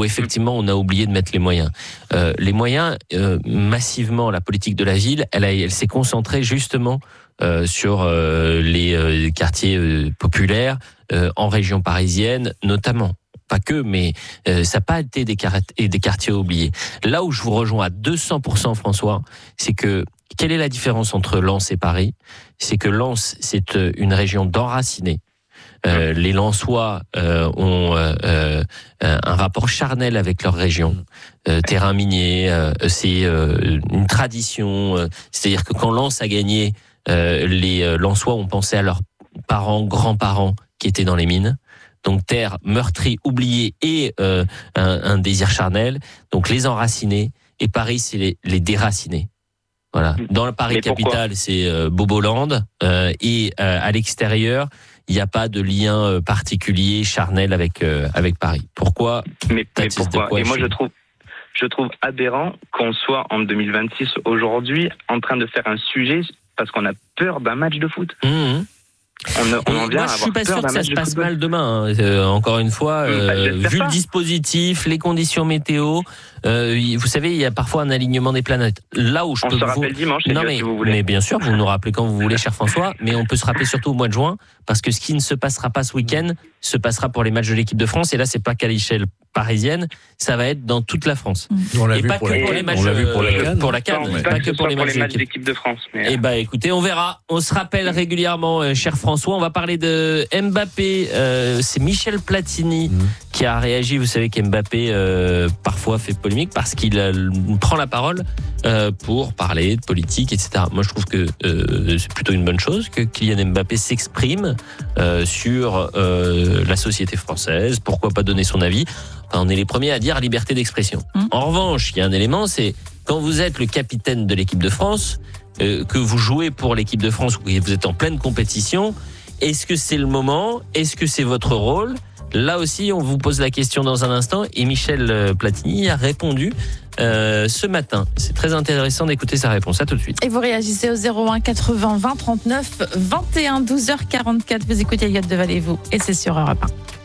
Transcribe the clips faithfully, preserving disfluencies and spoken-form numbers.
où effectivement on a oublié de mettre les moyens. Euh, les moyens, euh, massivement, la politique de la ville, elle, a, elle s'est concentrée justement euh, sur euh, les euh, quartiers euh, populaires, euh, en région parisienne notamment. Pas que, mais euh, ça n'a pas été des, car- et des quartiers oubliés. Là où je vous rejoins à deux cents pour cent, François, c'est que quelle est la différence entre Lens et Paris ? C'est que Lens, c'est une région d'enracinés. Euh, les Lensois euh, ont euh, euh, un rapport charnel avec leur région. Euh, terrain minier, euh, c'est euh, une tradition. Euh, c'est-à-dire que quand Lens a gagné, euh, les Lensois ont pensé à leurs parents, grands-parents qui étaient dans les mines. Donc terre meurtrie, oubliée et euh, un, un désir charnel. Donc les enracinés. Et Paris, c'est les, les déracinés. Voilà. Dans le Paris capitale, c'est euh, Boboland. Euh, et euh, à l'extérieur, il n'y a pas de lien euh, particulier, charnel avec euh, avec Paris. Pourquoi ? Mais, mais pourquoi ? Et moi, je trouve, je trouve aberrant qu'on soit en deux mille vingt-six aujourd'hui en train de faire un sujet parce qu'on a peur d'un match de foot. Mmh. On, on en vient Moi, je suis pas sûr que ça se passe football. mal demain. Hein. Euh, encore une fois, euh, bah, vu pas. le dispositif, les conditions météo, euh, vous savez, il y a parfois un alignement des planètes. Là où je on peux se vous... rappelle dimanche, non, mais, si vous voulez. mais bien sûr, vous nous rappelez quand vous voulez, cher François. Mais on peut se rappeler surtout au mois de juin, parce que ce qui ne se passera pas ce week-end se passera pour les matchs de l'équipe de France. Et là, c'est pas qu'à l'échelle parisienne, ça va être dans toute la France. On l'a et vu pas pour que la... pour les matchs on l'a vu pour la CAN. Pour la CAN, non, pas, pas que que pour les pour matchs, les matchs de d'équipe de France. Mais... Eh ben, écoutez, on verra. On se rappelle régulièrement, euh, cher François. On va parler de Mbappé. Euh, c'est Michel Platini mmh. qui a réagi. Vous savez qu'Mbappé euh, parfois fait polémique parce qu'il euh, prend la parole euh, pour parler de politique, et cetera. Moi, je trouve que euh, c'est plutôt une bonne chose que Kylian Mbappé s'exprime euh, sur euh, la société française. Pourquoi pas donner son avis ? Enfin, on est les premiers à dire liberté d'expression. Mmh. En revanche, il y a un élément, c'est quand vous êtes le capitaine de l'équipe de France, euh, que vous jouez pour l'équipe de France ou que vous êtes en pleine compétition, est-ce que c'est le moment ? Est-ce que c'est votre rôle ? Là aussi, on vous pose la question dans un instant et Michel Platini a répondu euh, ce matin. C'est très intéressant d'écouter sa réponse. À tout de suite. Et vous réagissez au zéro un quatre-vingts vingt trente-neuf vingt et un douze heures quarante-quatre. Vous écoutez Elliott Deval et vous, et c'est sur Europe un.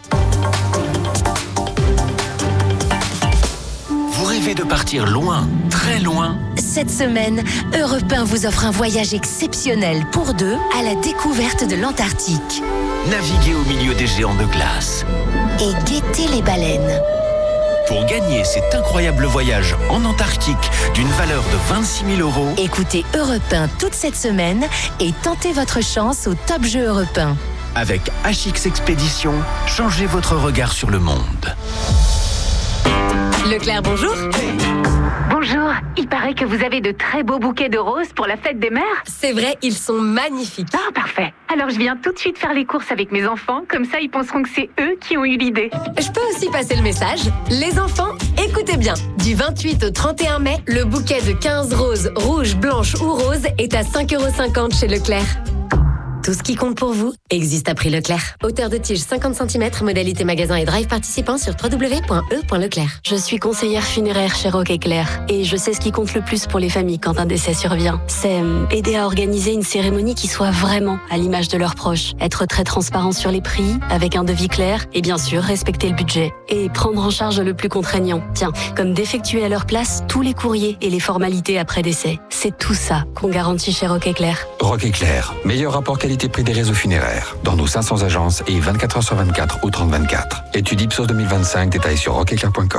De partir loin, très loin. Cette semaine, Europe un vous offre un voyage exceptionnel pour deux à la découverte de l'Antarctique. Naviguez au milieu des géants de glace. Et guettez les baleines. Pour gagner cet incroyable voyage en Antarctique d'une valeur de vingt-six mille euros, écoutez Europe un toute cette semaine et tentez votre chance au Top Jeu Europe un. Avec H X Expédition, changez votre regard sur le monde. Leclerc, bonjour. Bonjour, il paraît que vous avez de très beaux bouquets de roses pour la fête des mères. C'est vrai, ils sont magnifiques. Ah, parfait. Alors je viens tout de suite faire les courses avec mes enfants, comme ça ils penseront que c'est eux qui ont eu l'idée. Je peux aussi passer le message. Les enfants, écoutez bien. Du vingt-huit au trente et un mai, le bouquet de quinze roses, rouges, blanches ou roses est à cinq euros cinquante chez Leclerc. Tout ce qui compte pour vous existe à prix Leclerc. Hauteur de tige cinquante centimètres, modalité magasin et drive participant sur w w w point e point leclerc. Je suis conseillère funéraire chez Rock Éclair et je sais ce qui compte le plus pour les familles quand un décès survient. C'est aider à organiser une cérémonie qui soit vraiment à l'image de leurs proches. Être très transparent sur les prix, avec un devis clair et bien sûr respecter le budget. Et prendre en charge le plus contraignant. Tiens, comme d'effectuer à leur place tous les courriers et les formalités après décès. C'est tout ça qu'on garantit chez Rock Éclair. Rock Éclair, meilleur rapport qualité-prix des réseaux funéraires. Dans nos cinq cents agences et vingt-quatre heures sur vingt-quatre au trente vingt-quatre. Étude Ipsos deux mille vingt-cinq, détails sur rock éclair point com.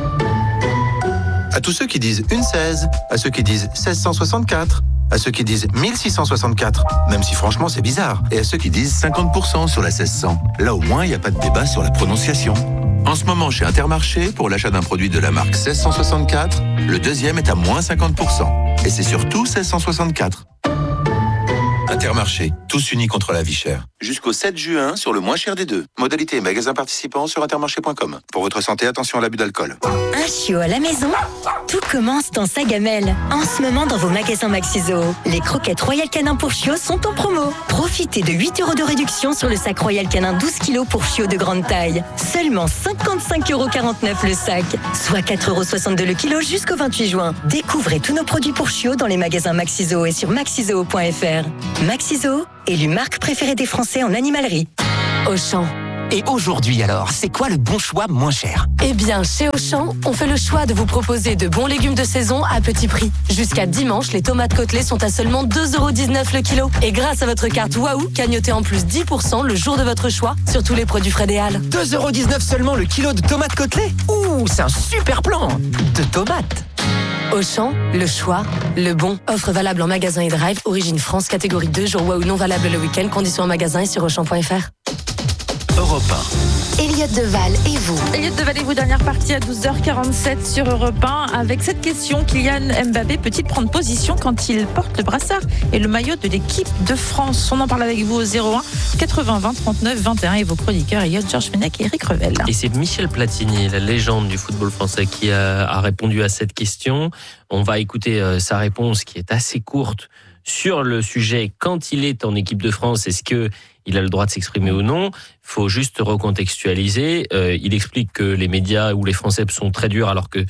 À tous ceux qui disent une seize, à ceux qui disent mille six cent soixante-quatre, à ceux qui disent mille six cent soixante-quatre, même si franchement c'est bizarre, et à ceux qui disent cinquante pour cent sur la seize cents. Là au moins, il n'y a pas de débat sur la prononciation. En ce moment, chez Intermarché, pour l'achat d'un produit de la marque mille six cent soixante-quatre, le deuxième est à moins cinquante pour cent. Et c'est surtout mille six cent soixante-quatre. Intermarché, tous unis contre la vie chère. Jusqu'au sept juin sur le moins cher des deux. Modalité et magasins participants sur intermarché point com. Pour votre santé, attention à l'abus d'alcool. Un chiot à la maison, tout commence dans sa gamelle. En ce moment dans vos magasins Maxiso, les croquettes Royal Canin pour chiots sont en promo. Profitez de huit euros de réduction sur le sac Royal Canin douze kilos pour chiots de grande taille. Seulement cinquante-cinq euros quarante-neuf le sac, soit quatre euros soixante-deux le kilo jusqu'au vingt-huit juin. Découvrez tous nos produits pour chiots dans les magasins Maxiso et sur maxiso point f r. Maxiso, élu marque préférée des Français en animalerie. Auchan, Et aujourd'hui alors, c'est quoi le bon choix moins cher ? Eh bien, chez Auchan, on fait le choix de vous proposer de bons légumes de saison à petit prix. Jusqu'à dimanche, les tomates côtelées sont à seulement deux euros dix-neuf le kilo. Et grâce à votre carte Waouh, cagnotez en plus dix pour cent le jour de votre choix sur tous les produits Fred et Al. deux euros dix-neuf seulement le kilo de tomates côtelées ? Ouh, c'est un super plan de tomates. Auchan, le choix, le bon. Offre valable en magasin et drive, origine France, catégorie deux, jour Waouh non valable le week-end, conditions en magasin et sur auchan point f r. Europe un. Elliot Deval et vous. Elliot Deval et vous, dernière partie à douze heures quarante-sept sur Europe un avec cette question. Kylian Mbappé peut-il prendre position quand il porte le brassard et le maillot de l'équipe de France ? On en parle avec vous au zéro un quatre-vingts vingt trente-neuf vingt et un et vos chroniqueurs Elliot, Georges Fenech et Eric Revel. Et c'est Michel Platini, la légende du football français, qui a, a répondu à cette question. On va écouter euh, sa réponse qui est assez courte sur le sujet. Quand il est en équipe de France, est-ce que il a le droit de s'exprimer ou non? Il faut juste recontextualiser. Euh, il explique que les médias ou les Français sont très durs alors que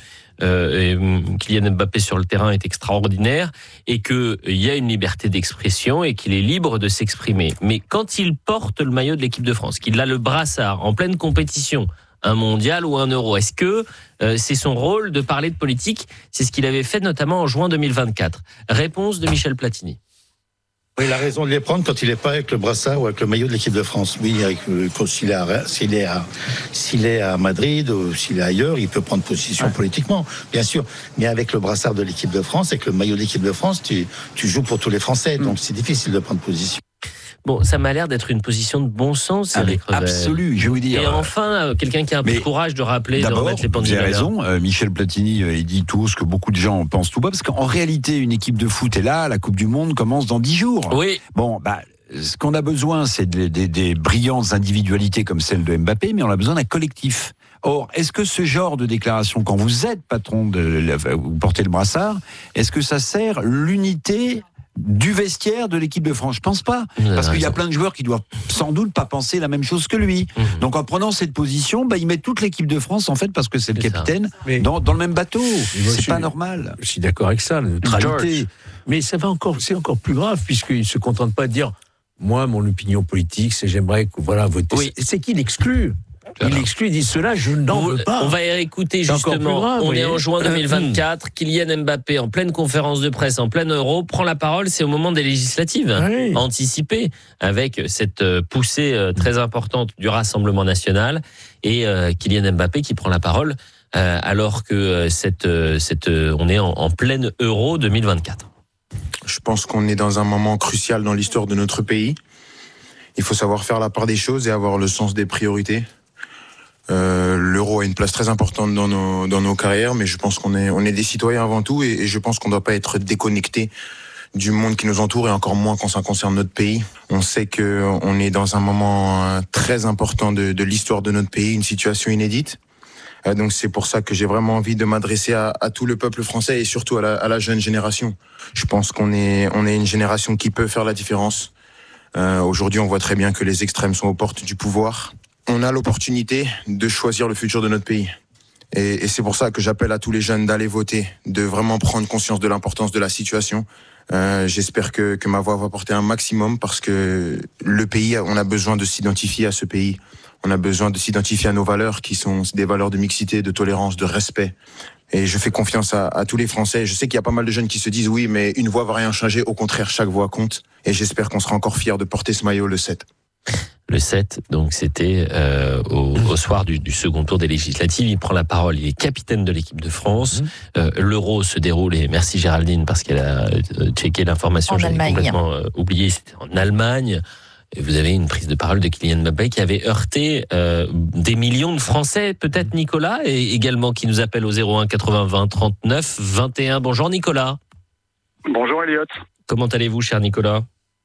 euh, Kylian Mbappé sur le terrain est extraordinaire et qu'il y a une liberté d'expression et qu'il est libre de s'exprimer. Mais quand il porte le maillot de l'équipe de France, qu'il a le brassard en pleine compétition, un mondial ou un euro, est-ce que euh, c'est son rôle de parler de politique? C'est ce qu'il avait fait notamment en juin deux mille vingt-quatre. Réponse de Michel Platini. Oui, il a raison de les prendre quand il n'est pas avec le brassard ou avec le maillot de l'équipe de France. Oui, avec, euh, s'il, est à, s'il, est à, s'il est à Madrid ou s'il est ailleurs, il peut prendre position ouais. politiquement, bien sûr. Mais avec le brassard de l'équipe de France, avec le maillot de l'équipe de France, tu, tu joues pour tous les Français. Donc c'est difficile de prendre position. Bon, ça m'a l'air d'être une position de bon sens, Eric Revel. Absolu, je vais vous dire. Et enfin, quelqu'un qui a un peu de courage de rappeler, de remettre les pendules à l'heure. Vous avez raison, euh, Michel Platini, euh, il dit tout ce que beaucoup de gens pensent tout bas, parce qu'en réalité, une équipe de foot est là, la Coupe du Monde commence dans dix jours. Oui. Bon, bah, ce qu'on a besoin, c'est des, des, des brillantes individualités comme celle de Mbappé, mais on a besoin d'un collectif. Or, est-ce que ce genre de déclaration, quand vous êtes patron, de, vous portez le brassard, est-ce que ça sert l'unité du vestiaire de l'équipe de France? Je pense pas, parce qu'il y a plein de joueurs qui doivent sans doute pas penser la même chose que lui. Mmh. Donc en prenant cette position, bah, il met toute l'équipe de France en fait parce que c'est le c'est capitaine dans, dans le même bateau. C'est suis, pas normal. Je suis d'accord avec ça, la neutralité. George. Mais ça va encore, c'est encore plus grave puisqu'il se contente pas de dire moi mon opinion politique c'est j'aimerais que voilà voter. Oui. C'est qu'il exclut. Il exclut, il dit cela, je n'en veux pas. On va écouter justement, grave, on est en juin deux mille vingt-quatre, Kylian Mbappé en pleine conférence de presse, en plein Euro, prend la parole, c'est au moment des législatives, oui. anticipées, avec cette poussée très importante du Rassemblement National, et Kylian Mbappé qui prend la parole, alors que cette, cette, on est en, en pleine Euro deux mille vingt-quatre. Je pense qu'on est dans un moment crucial dans l'histoire de notre pays. Il faut savoir faire la part des choses et avoir le sens des priorités. Euh, l'euro a une place très importante dans nos dans nos carrières, mais je pense qu'on est on est des citoyens avant tout et, et je pense qu'on ne doit pas être déconnecté du monde qui nous entoure et encore moins quand ça concerne notre pays. On sait que on est dans un moment très important de, de l'histoire de notre pays, une situation inédite. Euh, donc c'est pour ça que j'ai vraiment envie de m'adresser à, à tout le peuple français et surtout à la, à la jeune génération. Je pense qu'on est on est une génération qui peut faire la différence. Euh, aujourd'hui, on voit très bien que les extrêmes sont aux portes du pouvoir. On a l'opportunité de choisir le futur de notre pays. Et, et c'est pour ça que j'appelle à tous les jeunes d'aller voter, de vraiment prendre conscience de l'importance de la situation. Euh, j'espère que, que ma voix va porter un maximum parce que le pays, on a besoin de s'identifier à ce pays. On a besoin de s'identifier à nos valeurs qui sont des valeurs de mixité, de tolérance, de respect. Et je fais confiance à, à tous les Français. Je sais qu'il y a pas mal de jeunes qui se disent oui, mais une voix va rien changer. Au contraire, chaque voix compte. Et j'espère qu'on sera encore fiers de porter ce maillot le sept. Le sept, donc c'était euh, au, au soir du, du second tour des législatives. Il prend la parole, il est capitaine de l'équipe de France. Mmh. Euh, L'Euro se déroule, et merci Géraldine parce qu'elle a euh, checké l'information, j'avais complètement euh, oublié, c'était en Allemagne. Et vous avez une prise de parole de Kylian Mbappé qui avait heurté euh, des millions de Français, peut-être Nicolas, et également qui nous appelle au zéro un quatre-vingts vingt trente-neuf vingt et un. Bonjour Nicolas. Bonjour Elliot. Comment allez-vous, cher Nicolas ?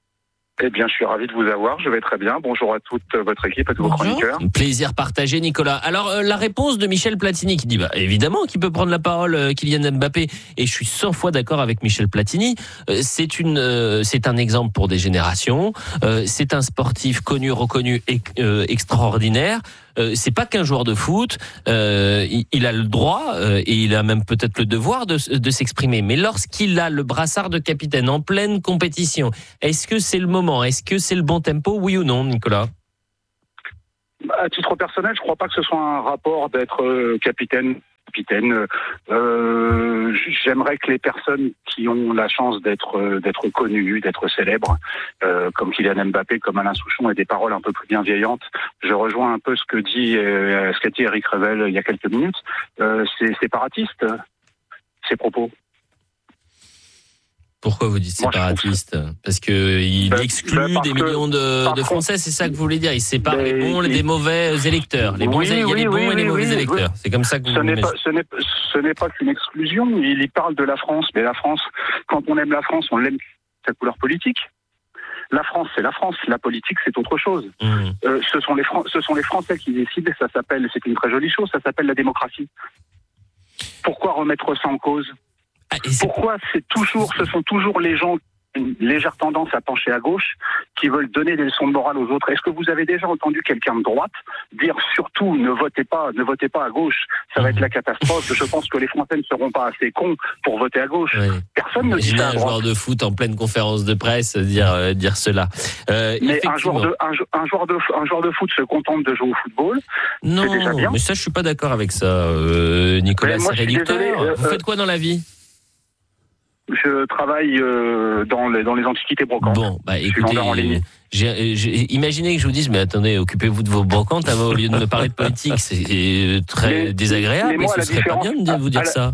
Eh bien, je suis ravi de vous avoir. Je vais très bien. Bonjour à toute votre équipe, à tous vos chroniqueurs. Plaisir partagé, Nicolas. Alors, euh, la réponse de Michel Platini qui dit, bah, évidemment, qu'il peut prendre la parole, euh, Kylian Mbappé. Et je suis cent fois d'accord avec Michel Platini. Euh, c'est une, euh, c'est un exemple pour des générations. Euh, c'est un sportif connu, reconnu, et, euh, extraordinaire. Euh, c'est pas qu'un joueur de foot, euh, il, il a le droit euh, et il a même peut-être le devoir de, de s'exprimer. Mais lorsqu'il a le brassard de capitaine en pleine compétition, est-ce que c'est le moment ? Est-ce que c'est le bon tempo ? Oui ou non, Nicolas ? À titre personnel, je crois pas que ce soit un rapport d'être euh, capitaine. Capitaine, euh, j'aimerais que les personnes qui ont la chance d'être euh, d'être connues, d'être célèbres, euh, comme Kylian Mbappé, comme Alain Souchon, aient des paroles un peu plus bienveillantes. Je rejoins un peu ce que dit euh, ce qu'a dit Eric Revel il y a quelques minutes. Euh, c'est séparatiste, ces propos. Pourquoi vous dites séparatiste? Parce que il ben, exclut ben des millions de, de Français, c'est ça que vous voulez dire? Il sépare les bons et des mauvais électeurs. Les bons, oui, il y a oui, les bons oui, et les mauvais oui, électeurs. Oui. C'est comme ça que vous. Ce n'est pas, ce n'est, ce n'est pas qu'une exclusion. Il y parle de la France, mais la France, quand on aime la France, on l'aime sa couleur politique. La France, c'est la France. La politique, c'est autre chose. Mmh. Euh, ce sont les Fran- ce sont les Français qui décident. Ça s'appelle, c'est une très jolie chose. Ça s'appelle la démocratie. Pourquoi remettre ça en cause? Ah, Pourquoi c'est toujours, ce sont toujours les gens qui ont une légère tendance à pencher à gauche qui veulent donner des leçons de morale aux autres? Est-ce que vous avez déjà entendu quelqu'un de droite dire surtout ne votez pas, ne votez pas à gauche, ça va être la catastrophe? Je pense que les Français ne seront pas assez cons pour voter à gauche. Oui. Personne ne dit ça à droite. Un joueur de foot en pleine conférence de presse dire euh, dire cela. Euh, mais un joueur de un, un joueur de un joueur de foot se contente de jouer au football. Non, c'est déjà bien. Mais ça je suis pas d'accord avec ça, euh, Nicolas. C'est réducteur. Euh, vous faites quoi dans la vie? Je travaille euh, dans, les, dans les antiquités brocantes. Bon, bah écoutez, j'ai, j'ai, imaginez que je vous dise, mais attendez, occupez-vous de vos brocantes au lieu de me parler de politique. C'est très mais, désagréable, mais, moi, et ce serait pas bien de vous dire la, ça.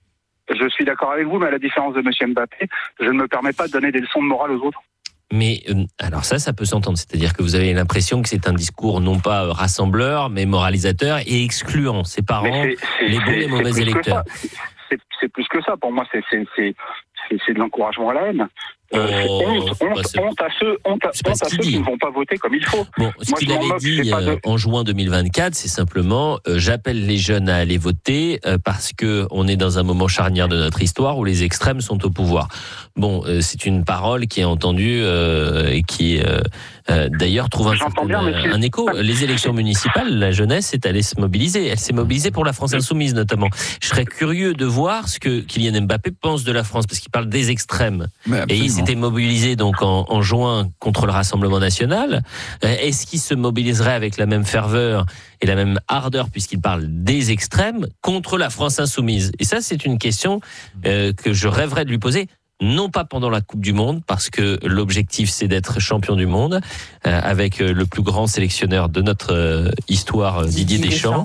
Je suis d'accord avec vous, mais à la différence de M. Mbappé, je ne me permets pas de donner des leçons de morale aux autres. Mais euh, alors ça, ça peut s'entendre. C'est-à-dire que vous avez l'impression que c'est un discours non pas rassembleur, mais moralisateur et excluant, séparant c'est, c'est, les bons et les mauvais électeurs. C'est, c'est plus que ça. Pour moi, c'est, c'est, c'est, c'est, c'est de l'encouragement à la haine. Euh, oh, honte, honte, bah honte à ceux, honte à, honte à ceux qui ne vont pas voter comme il faut. Bon, ce Moi, qu'il avait dit de... en juin deux mille vingt-quatre, c'est simplement euh, j'appelle les jeunes à aller voter euh, parce que on est dans un moment charnière de notre histoire où les extrêmes sont au pouvoir. Bon, euh, c'est une parole qui est entendue euh, et qui euh, euh, d'ailleurs trouve un, certain, bien, un écho. Les élections municipales, la jeunesse est allée se mobiliser. Elle s'est mobilisée pour la France insoumise notamment. Je serais curieux de voir ce que Kylian Mbappé pense de la France parce qu'il parle des extrêmes. Et il s'était mobilisé donc en, en juin contre le Rassemblement national. Est-ce qu'il se mobiliserait avec la même ferveur et la même ardeur, puisqu'il parle des extrêmes, contre la France insoumise? Et ça, c'est une question euh, que je rêverais de lui poser. Non pas pendant la Coupe du Monde, parce que l'objectif c'est d'être champion du monde, euh, avec le plus grand sélectionneur de notre euh, histoire, Didier, Didier Deschamps. Deschamps.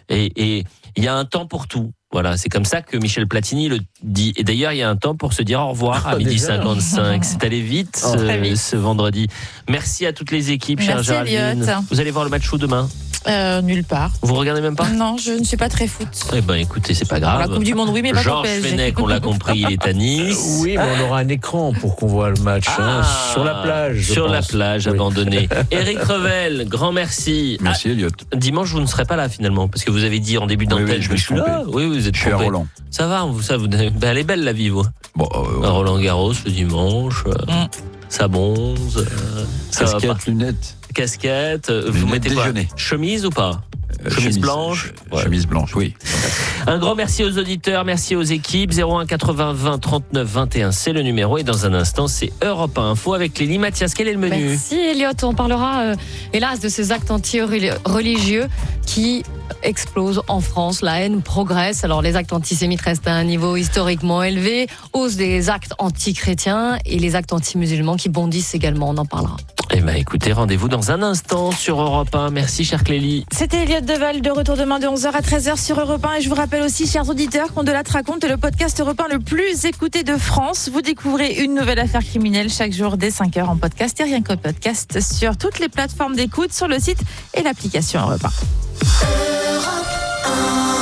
Et et il y a un temps pour tout. Voilà, c'est comme ça que Michel Platini le dit. Et d'ailleurs, il y a un temps pour se dire au revoir à midi cinquante-cinq. C'est allé vite, oh, ce, vite ce vendredi. Merci à toutes les équipes, chère Géraldine. Vous allez voir le match où demain? Euh, nulle part. Vous regardez même pas? Non, je ne suis pas très foot. Eh ben, écoutez, c'est pas grave. Pour la Coupe du Monde, oui, mais pas pour Georges Fenech, on l'a compris, il est à Nice. Oui, mais on aura un écran pour qu'on voit le match ah, hein, sur la plage. Sur pense. la plage, oui. Abandonnée. Eric Revel, grand merci. Merci, ah, Elliot. Dimanche, vous ne serez pas là finalement, parce que vous avez dit en début d'antenne, oui, oui, je me suis là. Oui, vous êtes je suis à Roland. Ça va, vous, ça, vous, ben, elle est belle la vie, vous. Bon, euh, ouais. À Roland Garros le dimanche, euh, mm. ça bonze. Euh, Casquette, lunettes. Casquette. Vous mettez quoi? Chemise ou pas? Chemise, chemise blanche, ouais. Chemise blanche, oui. Un grand merci aux auditeurs, merci aux équipes. zéro un quatre-vingts vingt trente-neuf vingt et un, c'est le numéro. Et dans un instant, c'est Europe un Info avec Lélie Mathias. Quel est le menu? Merci Elliot. On parlera euh, hélas de ces actes anti-religieux qui explosent en France. La haine progresse. Alors les actes antisémites restent à un niveau historiquement élevé. Hausse des actes anti-chrétiens et les actes anti-musulmans qui bondissent également. On en parlera. Eh bien, écoutez, rendez-vous dans un instant sur Europe un. Merci, chère Clélie. C'était Elliot Deval, de retour demain de onze heures à treize heures sur Europe un. Et je vous rappelle aussi, chers auditeurs, qu'on de la raconte est le podcast Europe un le plus écouté de France. Vous découvrez une nouvelle affaire criminelle chaque jour dès cinq heures en podcast et rien qu'au podcast sur toutes les plateformes d'écoute, sur le site et l'application Europe un. Europe un.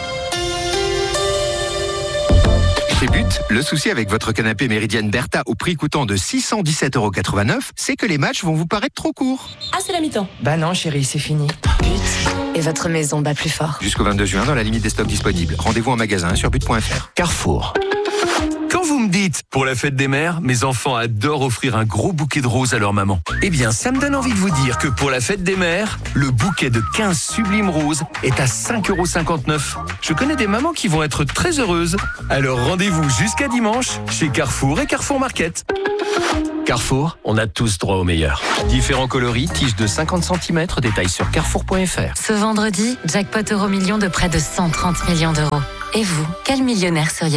Chez But, le souci avec votre canapé Méridienne Bertha au prix coûtant de six cent dix-sept euros quatre-vingt-neuf, c'est que les matchs vont vous paraître trop courts. Ah, c'est la mi-temps. Bah non, chérie, c'est fini. But, et votre maison bat plus fort. Jusqu'au vingt-deux juin, dans la limite des stocks disponibles. Rendez-vous en magasin sur but point f r. Carrefour. Quand vous me dites, pour la fête des mères, mes enfants adorent offrir un gros bouquet de roses à leur maman. Eh bien, ça me donne envie de vous dire que pour la fête des mères, le bouquet de quinze sublimes roses est à cinq euros cinquante-neuf. Je connais des mamans qui vont être très heureuses. Alors rendez-vous jusqu'à dimanche chez Carrefour et Carrefour Market. Carrefour, on a tous droit au meilleur. Différents coloris, tiges de cinquante centimètres, détails sur carrefour point f r. Ce vendredi, jackpot euro million de près de cent trente millions d'euros. Et vous, quel millionnaire seriez-vous ?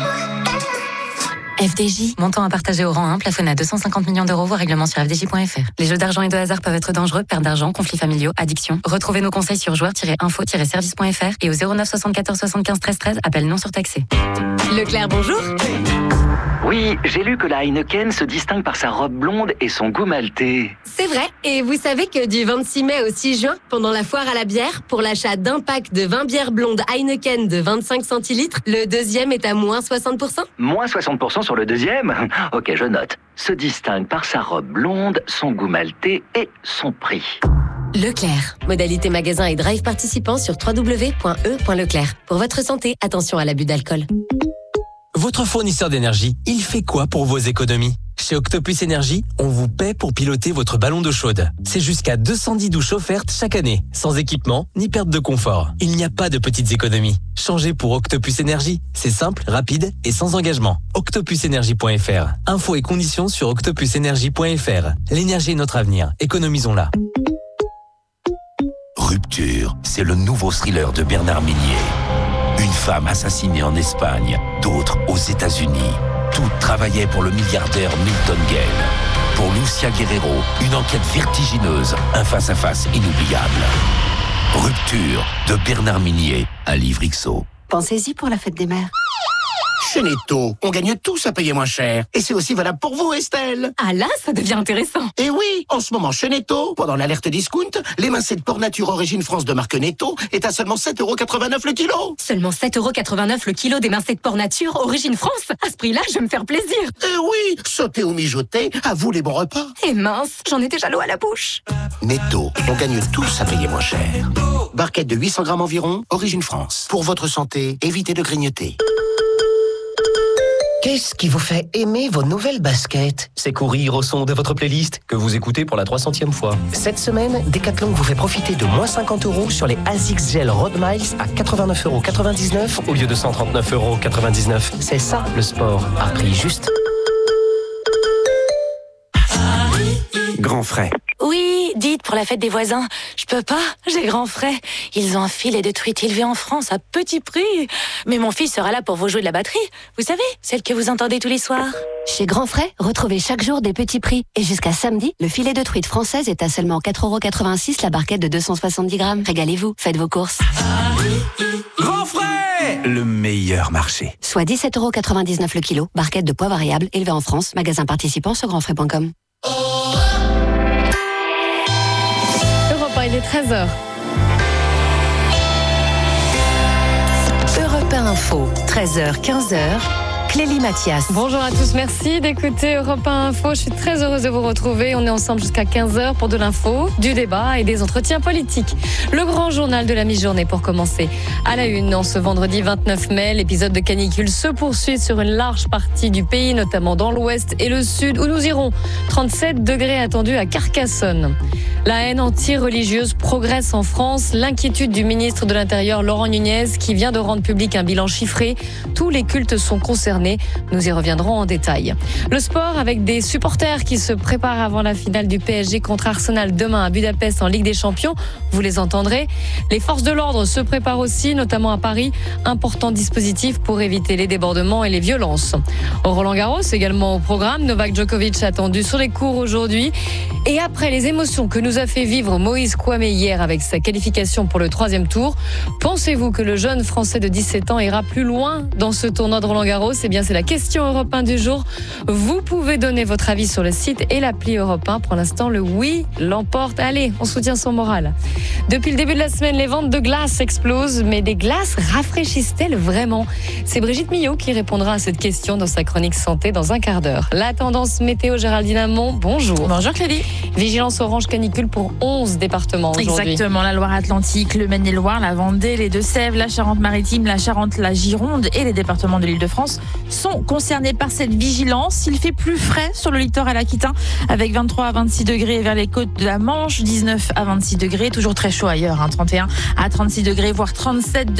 F D J, montant à partager au rang un, plafonné à deux cent cinquante millions d'euros, voire règlement sur f d j point f r. Les jeux d'argent et de hasard peuvent être dangereux, perte d'argent, conflits familiaux, addiction. Retrouvez nos conseils sur joueurs tiret info tiret service point f r et au zéro neuf soixante-quatorze soixante-quinze treize treize, appel non surtaxé. Leclerc, bonjour. Oui, j'ai lu que la Heineken se distingue par sa robe blonde et son goût maltais. C'est vrai, et vous savez que du vingt-six mai au six juin, pendant la foire à la bière, pour l'achat d'un pack de vingt bières blondes Heineken de vingt-cinq centilitres, le deuxième est à moins soixante pour cent. Moins soixante pour cent sur le deuxième ? Ok, je note. Se distingue par sa robe blonde, son goût maltais et son prix. Leclerc. Modalité magasin et drive participants sur w w w point e point leclerc. Pour votre santé, attention à l'abus d'alcool. Votre fournisseur d'énergie, il fait quoi pour vos économies ? Chez Octopus Énergie, on vous paie pour piloter votre ballon d'eau chaude. C'est jusqu'à deux cent dix douches offertes chaque année, sans équipement ni perte de confort. Il n'y a pas de petites économies. Changez pour Octopus Énergie. C'est simple, rapide et sans engagement. octopus énergie point f r. Infos et conditions sur octopus énergie point f r. L'énergie est notre avenir. Économisons-la. Rupture, c'est le nouveau thriller de Bernard Minier. Une femme assassinée en Espagne, d'autres aux États-Unis. Toutes travaillaient pour le milliardaire Milton Gale. Pour Lucia Guerrero, une enquête vertigineuse, un face-à-face inoubliable. Rupture de Bernard Minier, un livre X O. Pensez-y pour la fête des mères. Chez Netto, on gagne tous à payer moins cher. Et c'est aussi valable pour vous, Estelle. Ah là, ça devient intéressant. Et oui, en ce moment, chez Netto, pendant l'alerte discount, l'émincé de porc nature origine France de marque Netto est à seulement sept euros quatre-vingt-neuf le kilo. Seulement sept euros quatre-vingt-neuf le kilo d'émincé de porc nature origine France. À ce prix-là, je vais me faire plaisir. Et oui, sauter ou mijoter, à vous les bons repas. Et mince, j'en ai déjà l'eau à la bouche. Netto, on gagne tous à payer moins cher. Barquette de huit cents grammes environ, origine France. Pour votre santé, évitez de grignoter. Qu'est-ce qui vous fait aimer vos nouvelles baskets? C'est courir au son de votre playlist que vous écoutez pour la trois centième fois. Cette semaine, Decathlon vous fait profiter de moins cinquante euros sur les Asics Gel Road Miles à quatre-vingt-neuf euros quatre-vingt-dix-neuf au lieu de cent trente-neuf euros quatre-vingt-dix-neuf. C'est ça le sport à prix juste. Grand frais. Oui, dites pour la fête des voisins. Je peux pas, j'ai grand frais. Ils ont un filet de truite élevé en France à petit prix. Mais mon fils sera là pour vous jouer de la batterie. Vous savez, celle que vous entendez tous les soirs. Chez Grand Frais, retrouvez chaque jour des petits prix. Et jusqu'à samedi, le filet de truite française est à seulement quatre euros quatre-vingt-six la barquette de deux cent soixante-dix grammes. Régalez-vous, faites vos courses. Grand frais, le meilleur marché. Soit dix-sept euros quatre-vingt-dix-neuf le kilo. Barquette de poids variable élevée en France. Magasin participant sur grand frais point com. Il est treize heures. Europe un Info, treize heures quinze heures. Clélie Mathias. Bonjour à tous, merci d'écouter Europe un Info. Je suis très heureuse de vous retrouver. On est ensemble jusqu'à quinze heures pour de l'info, du débat et des entretiens politiques. Le grand journal de la mi-journée pour commencer. À la une, en ce vendredi vingt-neuf mai, l'épisode de canicule se poursuit sur une large partie du pays, notamment dans l'ouest et le sud, où nous irons. trente-sept degrés attendus à Carcassonne. La haine anti-religieuse progresse en France. L'inquiétude du ministre de l'Intérieur, Laurent Nunez, qui vient de rendre public un bilan chiffré. Tous les cultes sont concernés. Nous y reviendrons en détail. Le sport avec des supporters qui se préparent avant la finale du P S G contre Arsenal demain à Budapest en Ligue des Champions. Vous les entendrez. Les forces de l'ordre se préparent aussi, notamment à Paris. Important dispositif pour éviter les débordements et les violences. Au Roland-Garros, également au programme, Novak Djokovic attendu sur les cours aujourd'hui. Et après les émotions que nous a fait vivre Moïse Kouamé hier avec sa qualification pour le troisième tour, pensez-vous que le jeune Français de dix-sept ans ira plus loin dans ce tournoi de Roland-Garros? Eh bien, c'est la question Europe un du jour. Vous pouvez donner votre avis sur le site et l'appli Europe un. Pour l'instant, le oui l'emporte. Allez, on soutient son moral. Depuis le début de la semaine, les ventes de glace explosent. Mais des glaces rafraîchissent-elles vraiment? C'est Brigitte Millot qui répondra à cette question dans sa chronique santé dans un quart d'heure. La tendance météo, Géraldine Amont, bonjour. Bonjour Clélie. Vigilance orange canicule pour onze départements aujourd'hui. Exactement, la Loire-Atlantique, le Maine-et-Loire, la Vendée, les Deux-Sèvres, la Charente-Maritime, la Charente, la Gironde et les départements de l'Île-de-France sont concernés par cette vigilance. Il fait plus frais sur le littoral aquitain avec vingt-trois à vingt-six degrés vers les côtes de la Manche, dix-neuf à vingt-six degrés, toujours très chaud ailleurs, hein, trente et un à trente-six degrés, voire trente-sept degrés.